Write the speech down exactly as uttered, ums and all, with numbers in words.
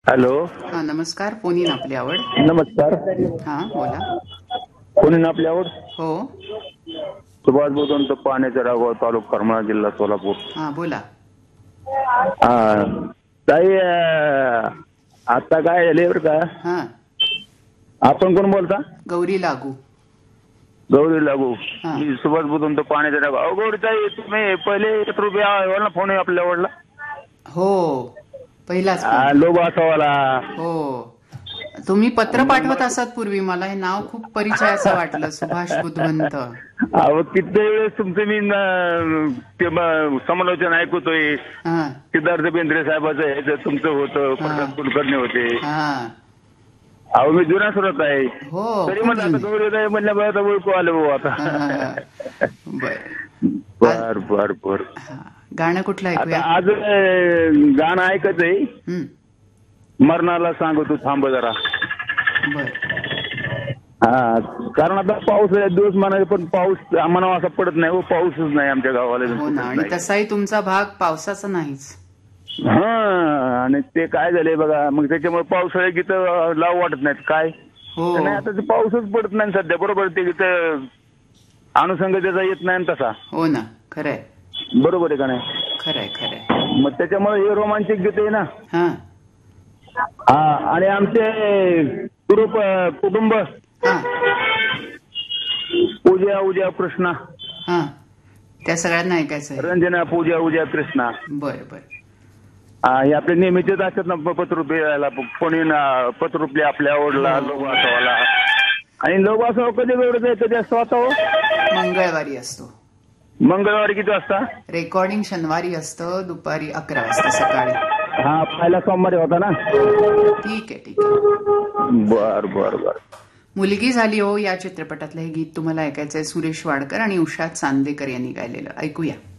Hello. हा नमस्कार. Phone in आपली आवड. नमस्कार. हा बोला. कोणी ना आपली आवड. हो सुभाष बोलतो पाण्याच्या रागाव तालुका करमाळा जिल्हा सोलापूर. हा बोला. हा ताई अं, आता काय झाले बरं का. हा आपण कोण बोलता. गौरी लागू. गौरी लागू. हा. मी सुभाष बोलतो पाण्याच्या रागाव. अहो गौरी ताई तुम्ही पहिले एक रुपया फोन आहे आपल्या आवडला. हो पहिलाच हा, फोन. लोभ असावाला. हो तुम्ही पत्र पाठवत असत पूर्वी. मला हे नाव खूप परिचयाचं वाटलं. सुभाष बुधवंत. अहो किती वेळेस तुमचं मी न- ते म- समालोचन ऐकतोय. हा सिद्धार्थ बेंद्रे साहेबाचं ह्याचं तुमचं होतं. प्रसाद कुलकर्णी होते. हा अहो मी जुना सुरत आहे. हो तरी खूप म्हणलं आता जुनी. गौरी म्हणल्या बरं आता ओळखू आलं भाऊ आता. बर बर बर बर. हा गाणं कुठलं आता ऐकूया. आज अं, गाणं ऐकत आहे. हम्म मरणाला सांगू तू थांब जरा. बर हा कारण आता पाऊस आहे दिवस म्हणाले पण पाऊस आम्हाला असा पडत नाही. हो पाऊसच नाही आमच्या गावाला. हो ना. आणि तसाही तुमचा भाग पावसाचा नाहीच. हा आणि ते काय झालंय बघा मग त्याच्यामुळे पावसाळ्या गीतं लावू वाटत नाहीत काय. हो नाही आता ते पाऊसच पडत नाही सध्या. बरोबर ते गीतं अनुषंग त्याचा येत नाही ना तसा. हो ना. खरंय बरोबर आहे का नाही. खरंय खरंय. मग त्याच्यामुळे हे रोमांचिक गीत आहे ना. हा हा आणि आमचे कुटुंब कुटुंब हा पूजा उद्या कृष्णा. हा त्या सगळ्यांना ऐकायचं आहे. रंजना पूजा उद्या कृष्णा. बर बर. हा हे आपले नेहमीचेच असतात ना पत्रुपे कोणी पत्रुपले आपल्या आवडला लोक असावाला. आणि लोक असावं कधी वेळ कधी असतो आता हो. मंगळवारी असतो. मंगळवारी किती वाजता. रेकॉर्डिंग शनिवारी असतं दुपारी अकरा वाजता सकाळी. हा पहिला सोमवारी होता ना. ठीक आहे ठीक आहे. बर बर बर. मुलगी झाली हो या चित्रपटातलं हे गीत तुम्हाला ऐकायचंय. सुरेश वाडकर आणि उषा चांदेकर यांनी गायलेलं. ऐकूया.